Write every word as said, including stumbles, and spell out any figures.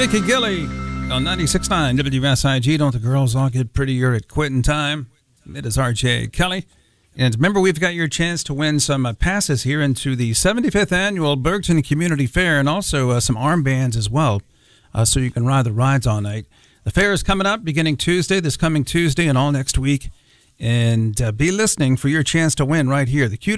Mickey Gilley on ninety-six point nine W S I G. Don't the girls all get prettier at quitting time? It is R J Kelly. And remember, we've got your chance to win some uh, passes here into the seventy-fifth Annual Bergton Community Fair, and also uh, some armbands as well, uh, so you can ride the rides all night. The fair is coming up beginning Tuesday, this coming Tuesday, and all next week. And uh, be listening for your chance to win right here. The Q